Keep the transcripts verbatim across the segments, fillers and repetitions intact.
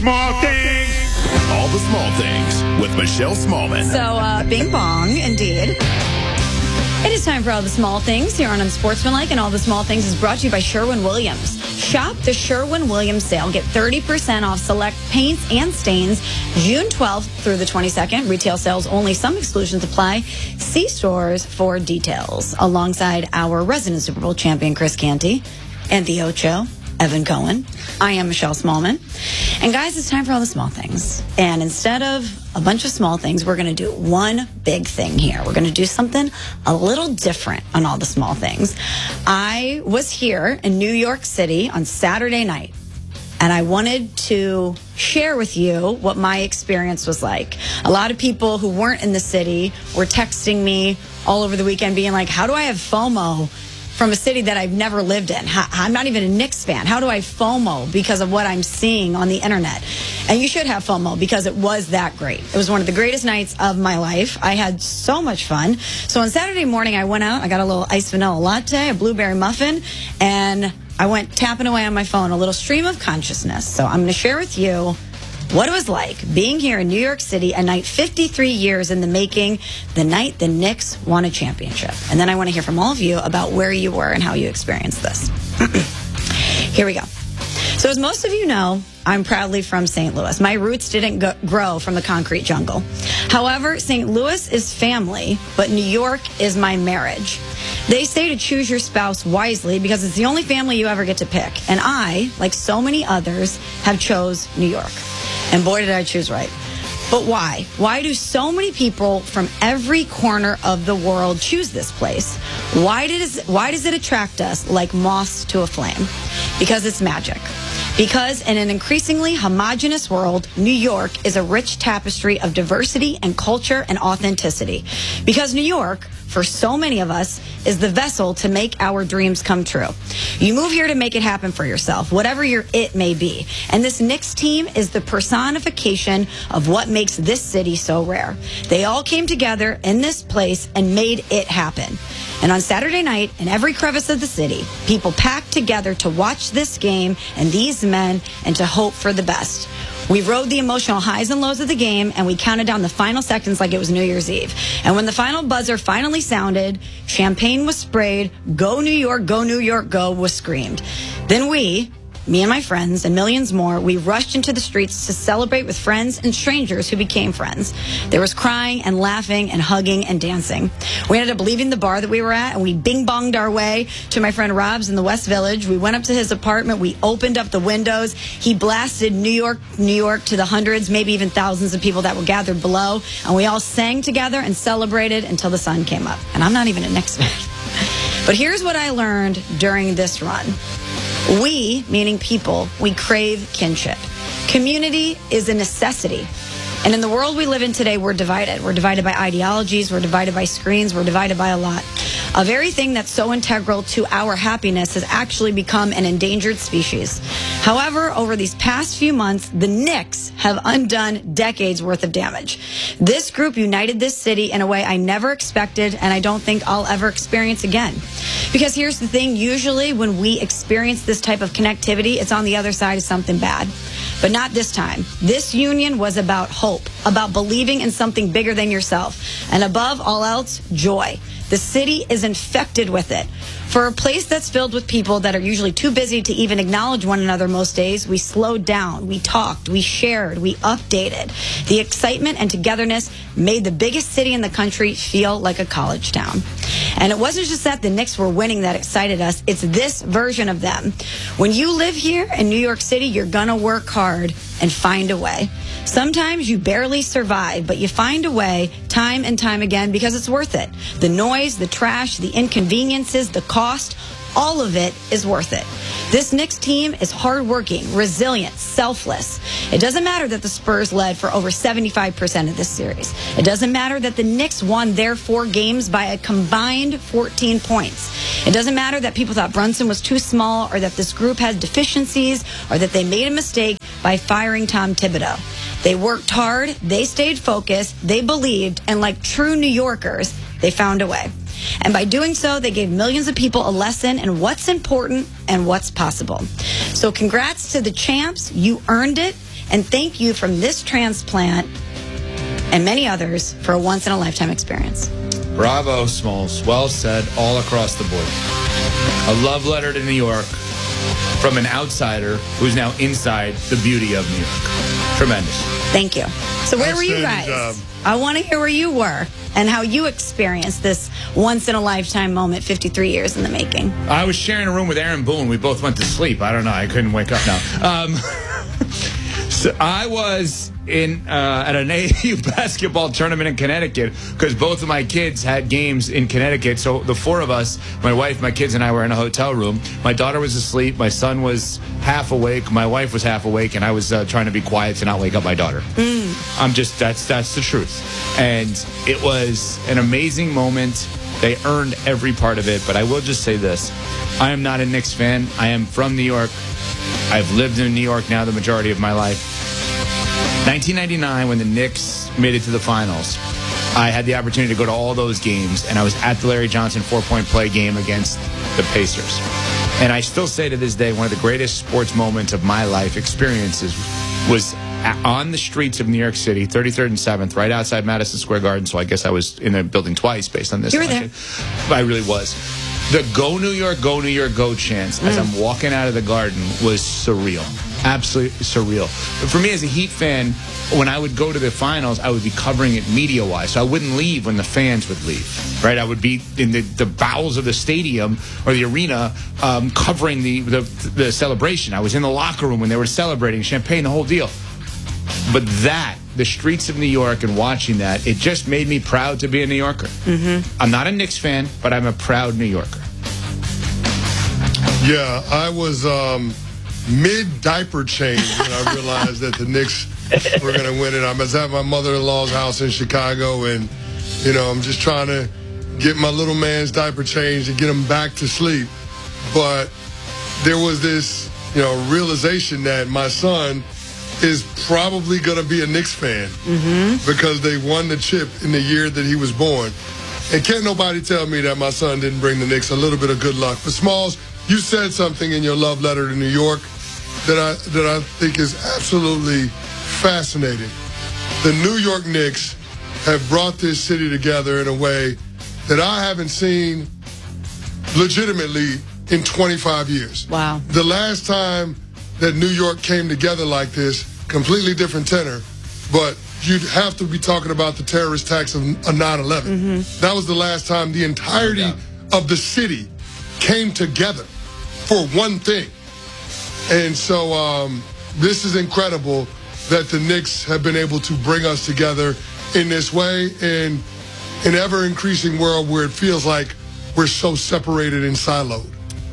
small things. All the small things with Michelle Smallman. So, uh, bing bong, indeed. It is time for All the Small Things here on Unsportsmanlike, and All the Small Things is brought to you by Sherwin-Williams. Shop the Sherwin-Williams sale. Get thirty percent off select paints and stains June twelfth through the twenty-second. Retail sales only. Some exclusions apply. See stores for details. Alongside our resident Super Bowl champion, Chris Canty, and the Ocho, Evan Cohen. I am Michelle Smallman. And guys, it's time for All the Small Things. And instead of a bunch of small things, we're going to do one big thing here. We're going to do something a little different on All the Small Things. I was here in New York City on Saturday night, and I wanted to share with you what my experience was like. A lot of people who weren't in the city were texting me all over the weekend being like, how do I have FOMO from a city that I've never lived in? How, I'm not even a Knicks fan. How do I FOMO because of what I'm seeing on the internet? And you should have FOMO because it was that great. It was one of the greatest nights of my life. I had so much fun. So on Saturday morning, I went out. I got a little iced vanilla latte, a blueberry muffin, and I went tapping away on my phone, a little stream of consciousness. So I'm going to share with you what it was like being here in New York City, a night fifty-three years in the making, the night the Knicks won a championship. And then I want to hear from all of you about where you were and how you experienced this. Here we go. So as most of you know, I'm proudly from Saint Louis. My roots didn't go- grow from the concrete jungle. However, Saint Louis is family, but New York is my marriage. They say to choose your spouse wisely because it's the only family you ever get to pick. And I, like so many others, have chose New York. And boy, did I choose right. But why? Why do so many people from every corner of the world choose this place? Why does, why does it attract us like moths to a flame? Because it's magic. Because in an increasingly homogenous world, New York is a rich tapestry of diversity and culture and authenticity. Because New York, for so many of us, is the vessel to make our dreams come true. You move here to make it happen for yourself, whatever your it may be. And this Knicks team is the personification of what makes this city so rare. They all came together in this place and made it happen. And on Saturday night, in every crevice of the city, people packed together to watch this game and these men and to hope for the best. We rode the emotional highs and lows of the game, and we counted down the final seconds like it was New Year's Eve. And when the final buzzer finally sounded, champagne was sprayed, "Go New York, go New York, go" was screamed. Then we, me and my friends and millions more, we rushed into the streets to celebrate with friends and strangers who became friends. There was crying and laughing and hugging and dancing. We ended up leaving the bar that we were at, and we bing-bonged our way to my friend Rob's in the West Village. We went up to his apartment. We opened up the windows. He blasted New York, New York to the hundreds, maybe even thousands of people that were gathered below. And we all sang together and celebrated until the sun came up. And I'm not even a Knicks fan. But here's what I learned during this run. We, meaning people, we crave kinship. Community is a necessity. And in the world we live in today, we're divided. We're divided by ideologies. We're divided by screens. We're divided by a lot. A very thing that's so integral to our happiness has actually become an endangered species. However, over these past few months, the Knicks have undone decades worth of damage. This group united this city in a way I never expected, and I don't think I'll ever experience again. Because here's the thing, usually when we experience this type of connectivity, it's on the other side of something bad. But not this time. This union was about hope, about believing in something bigger than yourself, and above all else, joy. The city is infected with it. For a place that's filled with people that are usually too busy to even acknowledge one another most days, we slowed down, we talked, we shared, we updated. The excitement and togetherness made the biggest city in the country feel like a college town. And it wasn't just that the Knicks were winning that excited us, it's this version of them. When you live here in New York City, you're gonna work hard and find a way. Sometimes you barely survive, but you find a way time and time again because it's worth it. The noise, the trash, the inconveniences, the cost, all of it is worth it. This Knicks team is hardworking, resilient, selfless. It doesn't matter that the Spurs led for over seventy-five percent of this series. It doesn't matter that the Knicks won their four games by a combined fourteen points. It doesn't matter that people thought Brunson was too small or that this group had deficiencies or that they made a mistake by firing Tom Thibodeau. They worked hard, they stayed focused, they believed, and like true New Yorkers, they found a way. And by doing so, they gave millions of people a lesson in what's important and what's possible. So congrats to the champs. You earned it. and thank you from this transplant and many others for a once-in-a-lifetime experience. Bravo, Smalls. Well said all across the board. A love letter to New York from an outsider who's now inside the beauty of New York. Tremendous. Thank you. So where were you guys? Job. I want to hear where you were and how you experienced this once-in-a-lifetime moment fifty-three years in the making. I was sharing a room with Aaron Boone. We both went to sleep. I don't know. I couldn't wake up now. Um, so I was in uh, at an A A U basketball tournament in Connecticut because both of my kids had games in Connecticut. So the four of us, my wife, my kids, and I were in a hotel room. My daughter was asleep. My son was half awake. My wife was half awake, and I was uh, trying to be quiet to not wake up my daughter. Mm. I'm just that's that's the truth. And it was an amazing moment. They earned every part of it. But I will just say this: I am not a Knicks fan. I am from New York. I've lived in New York now the majority of my life. nineteen ninety-nine, when the Knicks made it to the finals, I had the opportunity to go to all those games, and I was at the Larry Johnson four-point play game against the Pacers. And I still say to this day, one of the greatest sports moments of my life experiences was on the streets of New York City, thirty-third and seventh, right outside Madison Square Garden. So I guess I was in the building twice based on this. You were there. I really was. The Go New York, Go New York, Go chants mm. as I'm walking out of the Garden was surreal. Absolutely surreal. But for me as a Heat fan, when I would go to the finals, I would be covering it media-wise. So I wouldn't leave when the fans would leave, right? I would be in the, the bowels of the stadium or the arena um, covering the, the, the celebration. I was in the locker room when they were celebrating, champagne, the whole deal. But that, the streets of New York and watching that, it just made me proud to be a New Yorker. Mm-hmm. I'm not a Knicks fan, but I'm a proud New Yorker. Yeah, I was um, mid-diaper change when I realized that the Knicks were going to win it. I was at my mother-in-law's house in Chicago, and, you know, I'm just trying to get my little man's diaper changed and get him back to sleep. But there was this, you know, realization that my son is probably going to be a Knicks fan mm-hmm. because they won the chip in the year that he was born. And can't nobody tell me that my son didn't bring the Knicks a little bit of good luck. But Smalls, you said something in your love letter to New York that I that I think is absolutely fascinating. The New York Knicks have brought this city together in a way that I haven't seen legitimately in twenty-five years. Wow. The last time that New York came together like this, completely different tenor, but you'd have to be talking about the terrorist attacks of nine eleven. Mm-hmm. That was the last time the entirety yeah. of the city came together for one thing. And so um, this is incredible that the Knicks have been able to bring us together in this way in an ever-increasing world where it feels like we're so separated and siloed.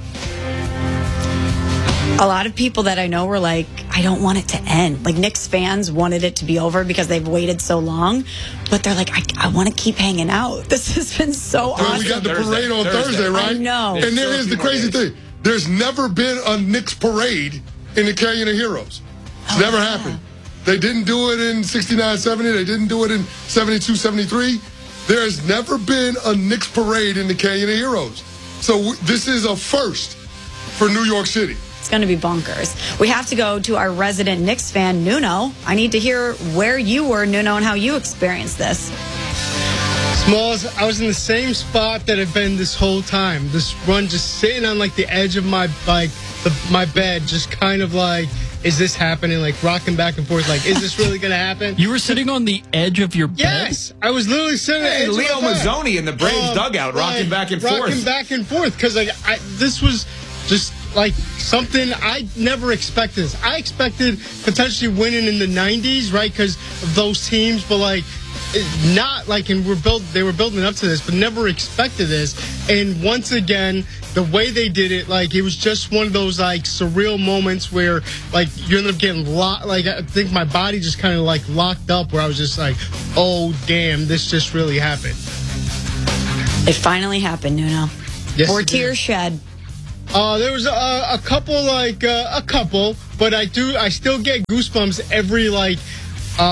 A lot of people that I know were like, I don't want it to end. Like, Knicks fans wanted it to be over because they've waited so long. But they're like, I, I want to keep hanging out. This has been so well, awesome. We got the Thursday, parade on Thursday, Thursday right? I know. And there is the crazy thing. There's never been a Knicks parade in the Canyon of Heroes. It's oh, never yeah. happened. They didn't do it in sixty-nine seventy. They didn't do it in seventy-two seventy-three. There has never been a Knicks parade in the Canyon of Heroes. So w- this is a first for New York City. It's going to be bonkers. We have to go to our resident Knicks fan, Nuno. I need to hear where you were, Nuno, and how you experienced this. Smalls, I was in the same spot that I've been this whole time. This run, just sitting on like the edge of my like the, my bed, just kind of like, is this happening? Like rocking back and forth, like, is this really going to happen? You were sitting on the edge of your bed? Yes, I was literally sitting. Hey, on the edge Leo of my bed. Mazzoni in the Braves Um, dugout, rocking like, back and rocking forth. Rocking back and forth because like I, this was just like something I never expected. This. I expected potentially winning in the nineties, right? Because of those teams, but like. Not like, and we're built. They were building up to this, but never expected this. And once again, the way they did it, like it was just one of those like surreal moments where like you end up getting locked. Like I think my body just kind of like locked up, where I was just like, "Oh damn, this just really happened." It finally happened, Nuno. Yes, Four it tears did. shed. Uh, there was a, a couple, like uh, a couple, but I do. I still get goosebumps every like. Uh,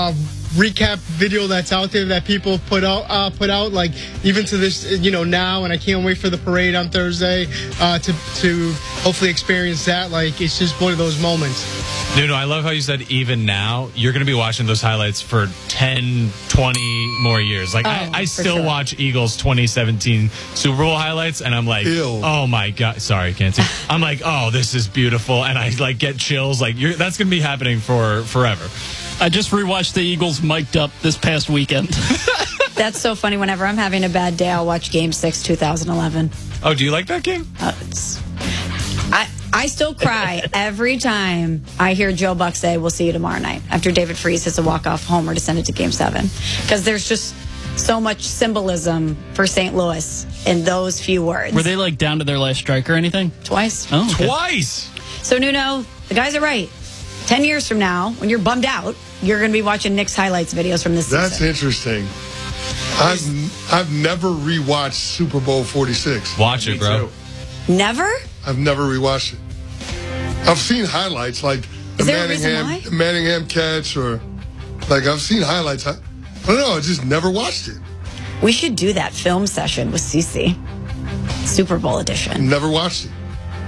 recap video that's out there that people put out, uh, put out, like even to this, you know, now, and I can't wait for the parade on Thursday uh, to to hopefully experience that. Like, it's just one of those moments. Nuno, I love how you said even now. You're going to be watching those highlights for ten, twenty more years. Like, Oh, I, I for still sure. watch Eagles twenty seventeen Super Bowl highlights, and I'm like, Ew. oh my God. Sorry, can't see. I'm like, oh, this is beautiful. And I, like, get chills. Like, you're, that's going to be happening for forever. I just rewatched the Eagles mic'd up this past weekend. That's so funny. Whenever I'm having a bad day, I'll watch Game Six, twenty eleven. Oh, do you like that game? Uh, it's, I I still cry every time I hear Joe Buck say, "We'll see you tomorrow night," after David Freese hits a walk-off homer to send it to Game Seven, because there's just so much symbolism for Saint Louis in those few words. Were they like down to their last strike or anything? Twice? Oh, okay. Twice. So Nuno, the guys are right. Ten years from now, when you're bummed out, you're going to be watching Knicks highlights videos from this That's season. interesting. I've I've never rewatched Super Bowl forty-six. Watch it, bro. Never? I've never rewatched it. I've seen highlights like the Is there a reason Manningham, why? the Manningham catch, or like I've seen highlights. I, I don't know. I just never watched it. We should do that film session with Cece. Super Bowl edition. Never watched it.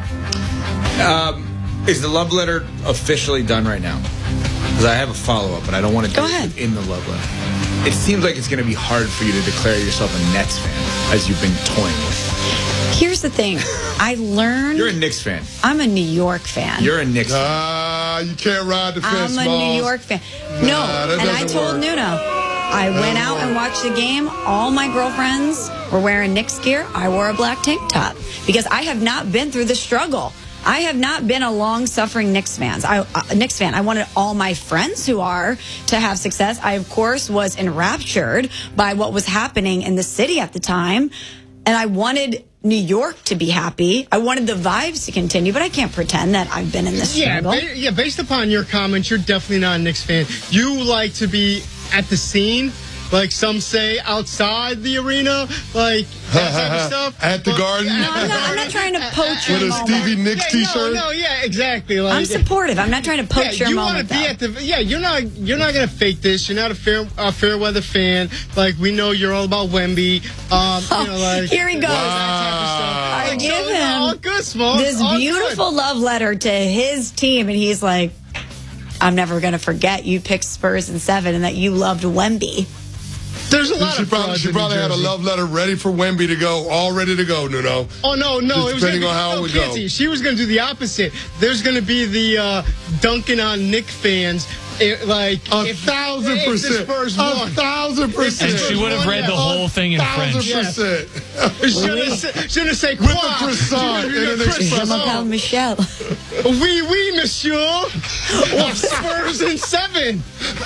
Is the love letter officially done right now? Because I have a follow-up, but I don't want to do Go it ahead. in the love letter. It seems like it's going to be hard for you to declare yourself a Nets fan, as you've been toying with. Here's the thing. I learned You're a Knicks fan. I'm a New York fan. You're a Knicks fan. Ah, you can't ride the fence, I'm a Smalls. New York fan. Nah, No, that and I doesn't told work. Nuno. I went out and watched the game. All my girlfriends were wearing Knicks gear. I wore a black tank top because I have not been through the struggle. I have not been a long-suffering Knicks fans. I, uh, Knicks fan. I wanted all my friends who are to have success. I, of course, was enraptured by what was happening in the city at the time, and I wanted New York to be happy. I wanted the vibes to continue, but I can't pretend that I've been in this Yeah, struggle. ba- yeah. Based upon your comments, you're definitely not a Knicks fan. You like to be at the scene, like some say, outside the arena, like that type of stuff. At the But- Garden? No, I'm not, I'm not trying to poach your With a moment. Stevie Nicks Yeah, t-shirt? No, no, yeah, exactly. Like, I'm supportive. I'm not trying to poach yeah, your you moment, want to be though. at the. Yeah, you're not. You're not gonna fake this. You're not a fair, uh, fair weather fan. Like we know you're all about Wemby. Um, you know, like Here he goes. that type of stuff. I Like, give so, it's him all good, Small. this All beautiful good. love letter to his team, and he's like, I'm never going to forget you picked Spurs in seven and that you loved Wemby. There's a lot She of probably, frauds she in New probably had a Jersey. love letter ready for Wemby to go, all ready to go, Nuno. Oh no, no! Just It was depending gonna be, on how no, it would go. Kenzie, she was going to do the opposite. There's going to be the uh, dunking on Knick fans, it, like A if, thousand if the percent. Spurs A won. thousand percent. And she would have read the whole thing in thousand French. percent. Should have said With a quoi? croissant and an Je espresso. m'appelle Michelle. Oui, oui, monsieur. Spurs in seven.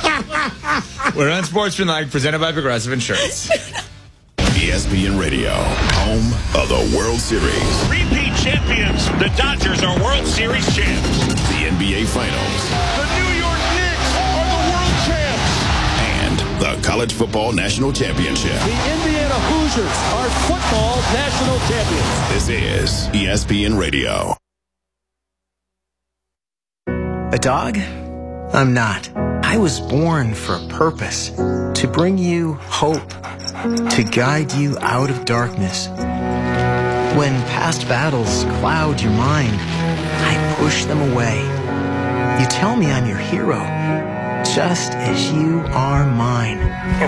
We're on Sportsmanlike, presented by Progressive Insurance. E S P N Radio, home of the World Series, Repeat champions. The Dodgers are World Series champs. the N B A Finals, The New York Knicks are the world champs. and the College Football National Championship. The Indiana Hoosiers are football national champions. This is E S P N Radio. A dog? I'm not. I was born for a purpose. To bring you hope. To guide you out of darkness. When past battles cloud your mind, I push them away. You tell me I'm your hero, just as you are mine.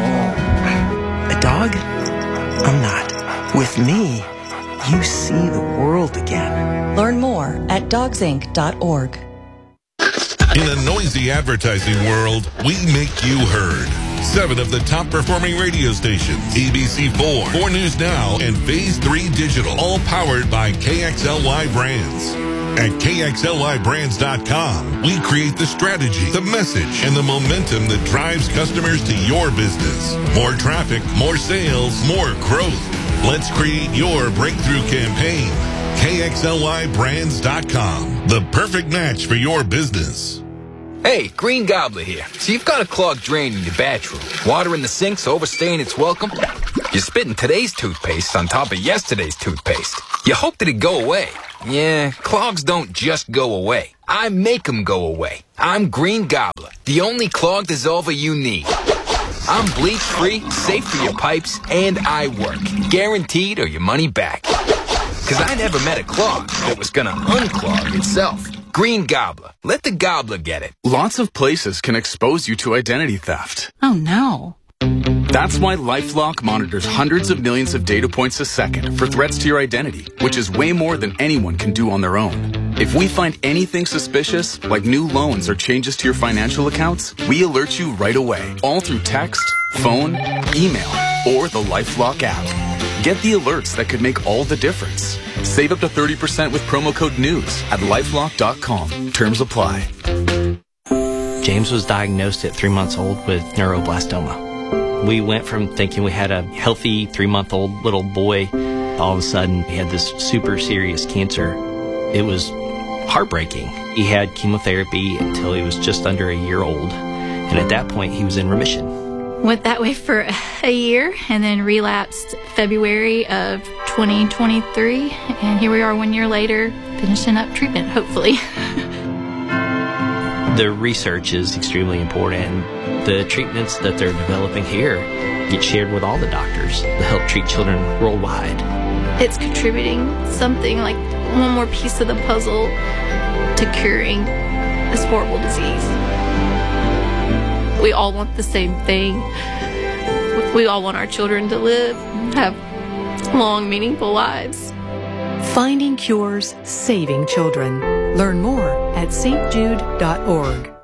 A dog? I'm not. With me, you see the world again. Learn more at dogs inc dot org. In a noisy advertising world, we make you heard. Seven of the top performing radio stations, A B C four, four News Now, and Phase three Digital, all powered by K X L Y Brands. At K X L Y brands dot com, we create the strategy, the message, and the momentum that drives customers to your business. More traffic, more sales, more growth. Let's create your breakthrough campaign. K X L Y brands dot com, the perfect match for your business. Hey, Green Gobbler here. So you've got a clogged drain in your bathroom. Water in the sink's overstaying its welcome. You're spitting today's toothpaste on top of yesterday's toothpaste. You hoped it'd go away. Yeah, clogs don't just go away. I make them go away. I'm Green Gobbler, the only clog dissolver you need. I'm bleach-free, safe for your pipes, and I work. Guaranteed or your money back. Because I never met a clog that was going to unclog itself. Green Gobbler. Let the gobbler get it. Lots of places can expose you to identity theft. Oh, no. That's why LifeLock monitors hundreds of millions of data points a second for threats to your identity, which is way more than anyone can do on their own. If we find anything suspicious, like new loans or changes to your financial accounts, we alert you right away, all through text, phone, email, or the LifeLock app. Get the alerts that could make all the difference. Save up to thirty percent with promo code NEWS at lifelock dot com. Terms apply. James was diagnosed at three months old with neuroblastoma. We went from thinking we had a healthy three-month-old little boy. All of a sudden, he had this super serious cancer. It was heartbreaking. He had chemotherapy until he was just under a year old. And at that point, he was in remission. Went that way for a year and then relapsed February of twenty twenty-three. And here we are one year later, finishing up treatment, hopefully. The research is extremely important. The treatments that they're developing here get shared with all the doctors to help treat children worldwide. It's contributing something like one more piece of the puzzle to curing this horrible disease. We all want the same thing. We all want our children to live, have long, meaningful lives. Finding cures, saving children. Learn more at s t jude dot org.